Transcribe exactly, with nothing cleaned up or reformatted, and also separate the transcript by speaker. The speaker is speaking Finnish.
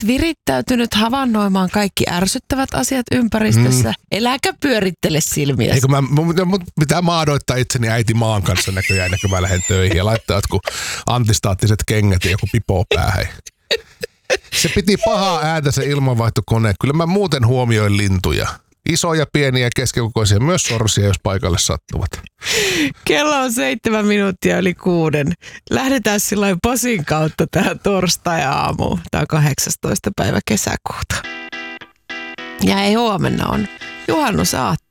Speaker 1: virittäytynyt havainnoimaan kaikki ärsyttävät asiat ympäristössä. Mm. Eläkä pyörittele silmiä.
Speaker 2: Eikö mä, mun pitää maadoittaa itseni äiti maan kanssa näköjään, ennen kuin mä lähden töihin ja laittaa jotkut antistaattiset kengät ja joku pipo päähän. Se piti pahaa ääntä se ilmanvaihtokone. Kyllä mä muuten huomioin lintuja. Isoja, pieniä, keskikokoisia, myös sorsia, jos paikalle sattuvat.
Speaker 1: Kello on seitsemän minuuttia yli kuuden. Lähdetään silloin Posin kautta tähän torstai-aamuun. Tämä on kahdeksastoista päivä kesäkuuta. Ja ei huomenna on juhannusaatto.